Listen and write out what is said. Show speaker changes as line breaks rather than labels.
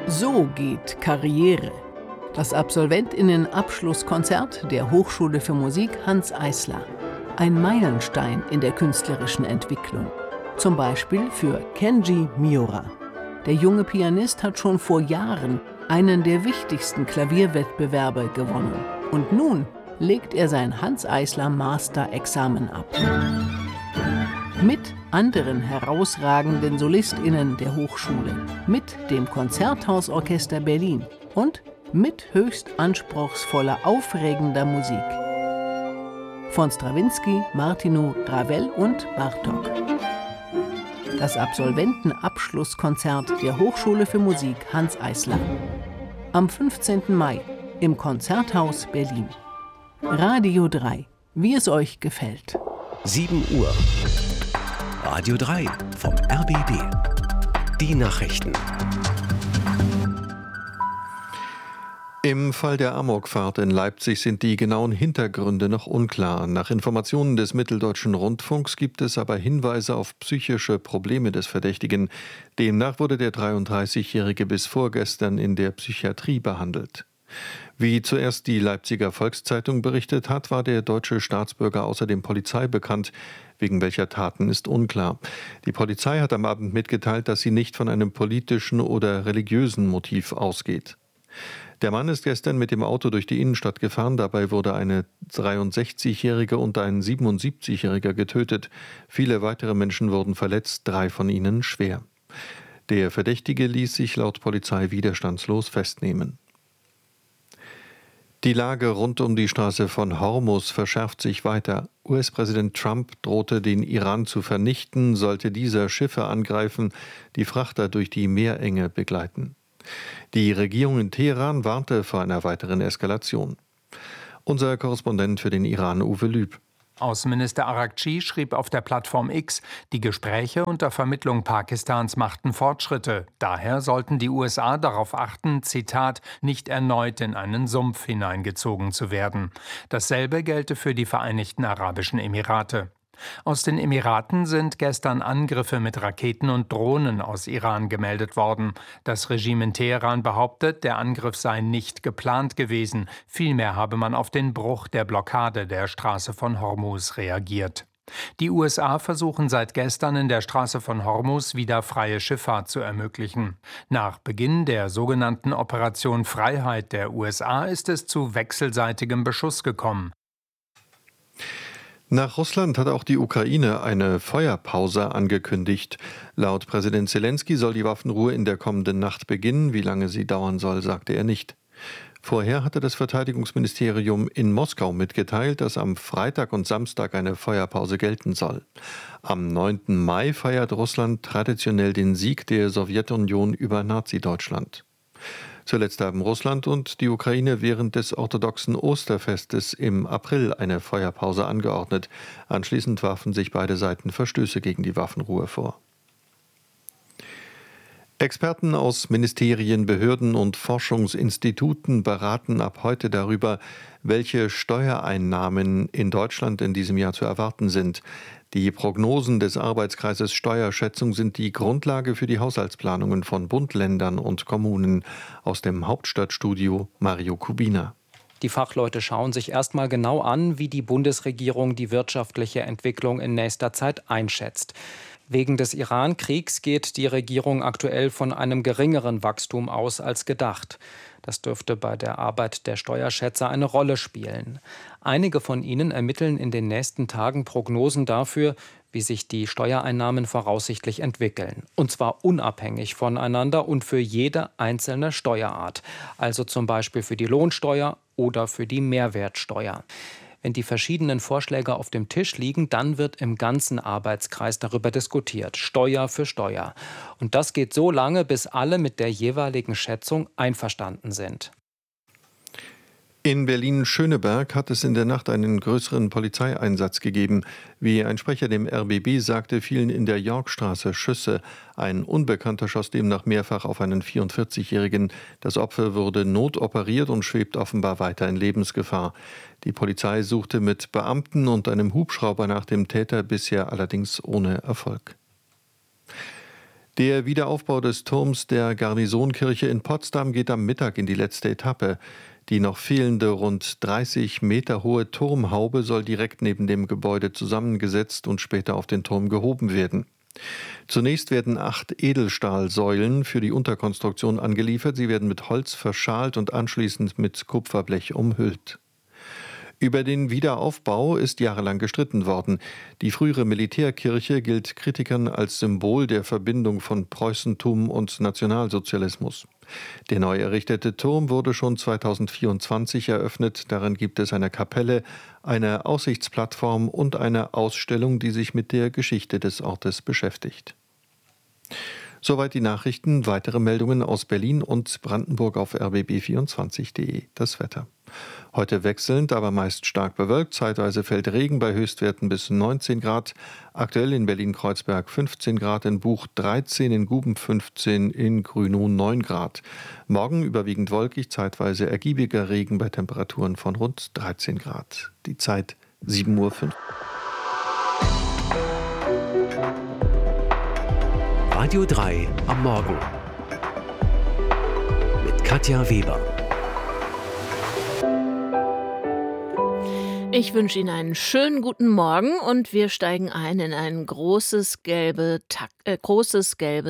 So geht Karriere. Das Absolventinnen-Abschlusskonzert der Hochschule für Musik Hanns Eisler. Ein Meilenstein in der künstlerischen Entwicklung. Zum Beispiel für Kenji Miura. Der junge Pianist hat schon vor Jahren einen der wichtigsten Klavierwettbewerbe gewonnen. Und nun legt er sein Hanns Eisler Master-Examen ab. Mit anderen herausragenden SolistInnen der Hochschule, mit dem Konzerthausorchester Berlin und mit höchst anspruchsvoller, aufregender Musik. Von Strawinsky, Martinu, Ravel und Bartók. Das Absolventenabschlusskonzert der Hochschule für Musik Hanns Eisler. Am 15. Mai im Konzerthaus Berlin. Radio 3, wie es euch gefällt.
7 Uhr. Radio 3 vom RBB. Die Nachrichten.
Im Fall der Amokfahrt in Leipzig sind die genauen Hintergründe noch unklar. Nach Informationen des Mitteldeutschen Rundfunks gibt es aber Hinweise auf psychische Probleme des Verdächtigen. Demnach wurde der 33-Jährige bis vorgestern in der Psychiatrie behandelt. Wie zuerst die Leipziger Volkszeitung berichtet hat, war der deutsche Staatsbürger außerdem Polizei bekannt. Wegen welcher Taten ist unklar. Die Polizei hat am Abend mitgeteilt, dass sie nicht von einem politischen oder religiösen Motiv ausgeht. Der Mann ist gestern mit dem Auto durch die Innenstadt gefahren. Dabei wurde eine 63-Jährige und ein 77-Jähriger getötet. Viele weitere Menschen wurden verletzt, 3 von ihnen schwer. Der Verdächtige ließ sich laut Polizei widerstandslos festnehmen. Die Lage rund um die Straße von Hormuz verschärft sich weiter. US-Präsident Trump drohte, den Iran zu vernichten, sollte dieser Schiffe angreifen, die Frachter durch die Meerenge begleiten. Die Regierung in Teheran warnte vor einer weiteren Eskalation. Unser Korrespondent für den Iran, Uwe Lüb.
Außenminister Araghchi schrieb auf der Plattform X, die Gespräche unter Vermittlung Pakistans machten Fortschritte. Daher sollten die USA darauf achten, Zitat, nicht erneut in einen Sumpf hineingezogen zu werden. Dasselbe gelte für die Vereinigten Arabischen Emirate. Aus den Emiraten sind gestern Angriffe mit Raketen und Drohnen aus Iran gemeldet worden. Das Regime in Teheran behauptet, der Angriff sei nicht geplant gewesen. Vielmehr habe man auf den Bruch der Blockade der Straße von Hormuz reagiert. Die USA versuchen seit gestern in der Straße von Hormuz wieder freie Schifffahrt zu ermöglichen. Nach Beginn der sogenannten Operation Freiheit der USA ist es zu wechselseitigem Beschuss gekommen.
Nach Russland hat auch die Ukraine eine Feuerpause angekündigt. Laut Präsident Zelensky soll die Waffenruhe in der kommenden Nacht beginnen. Wie lange sie dauern soll, sagte er nicht. Vorher hatte das Verteidigungsministerium in Moskau mitgeteilt, dass am Freitag und Samstag eine Feuerpause gelten soll. Am 9. Mai feiert Russland traditionell den Sieg der Sowjetunion über Nazi-Deutschland. Zuletzt haben Russland und die Ukraine während des orthodoxen Osterfestes im April eine Feuerpause angeordnet. Anschließend warfen sich beide Seiten Verstöße gegen die Waffenruhe vor. Experten aus Ministerien, Behörden und Forschungsinstituten beraten ab heute darüber, welche Steuereinnahmen in Deutschland in diesem Jahr zu erwarten sind. Die Prognosen des Arbeitskreises Steuerschätzung sind die Grundlage für die Haushaltsplanungen von Bund, Ländern und Kommunen. Aus dem Hauptstadtstudio Mario Kubina.
Die Fachleute schauen sich erstmal genau an, wie die Bundesregierung die wirtschaftliche Entwicklung in nächster Zeit einschätzt. Wegen des Iran-Kriegs geht die Regierung aktuell von einem geringeren Wachstum aus als gedacht. Das dürfte bei der Arbeit der Steuerschätzer eine Rolle spielen. Einige von ihnen ermitteln in den nächsten Tagen Prognosen dafür, wie sich die Steuereinnahmen voraussichtlich entwickeln. Und zwar unabhängig voneinander und für jede einzelne Steuerart. Also zum Beispiel für die Lohnsteuer oder für die Mehrwertsteuer. Wenn die verschiedenen Vorschläge auf dem Tisch liegen, dann wird im ganzen Arbeitskreis darüber diskutiert, Steuer für Steuer. Und das geht so lange, bis alle mit der jeweiligen Schätzung einverstanden sind.
In Berlin-Schöneberg hat es in der Nacht einen größeren Polizeieinsatz gegeben. Wie ein Sprecher dem RBB sagte, fielen in der Yorkstraße Schüsse. Ein Unbekannter schoss demnach mehrfach auf einen 44-Jährigen. Das Opfer wurde notoperiert und schwebt offenbar weiter in Lebensgefahr. Die Polizei suchte mit Beamten und einem Hubschrauber nach dem Täter, bisher allerdings ohne Erfolg. Der Wiederaufbau des Turms der Garnisonkirche in Potsdam geht am Mittag in die letzte Etappe. Die noch fehlende rund 30 Meter hohe Turmhaube soll direkt neben dem Gebäude zusammengesetzt und später auf den Turm gehoben werden. Zunächst werden 8 Edelstahlsäulen für die Unterkonstruktion angeliefert. Sie werden mit Holz verschalt und anschließend mit Kupferblech umhüllt. Über den Wiederaufbau ist jahrelang gestritten worden. Die frühere Militärkirche gilt Kritikern als Symbol der Verbindung von Preußentum und Nationalsozialismus. Der neu errichtete Turm wurde schon 2024 eröffnet. Darin gibt es eine Kapelle, eine Aussichtsplattform und eine Ausstellung, die sich mit der Geschichte des Ortes beschäftigt. Soweit die Nachrichten. Weitere Meldungen aus Berlin und Brandenburg auf rbb24.de. Das Wetter. Heute wechselnd, aber meist stark bewölkt. Zeitweise fällt Regen bei Höchstwerten bis 19 Grad. Aktuell in Berlin-Kreuzberg 15 Grad, in Buch 13, in Guben 15, in Grünow 9 Grad. Morgen überwiegend wolkig, zeitweise ergiebiger Regen bei Temperaturen von rund 13 Grad. Die Zeit 7:05 Uhr.
Radio 3 am Morgen mit Katja Weber.
Ich wünsche Ihnen einen schönen guten Morgen und wir steigen ein in ein großes gelbes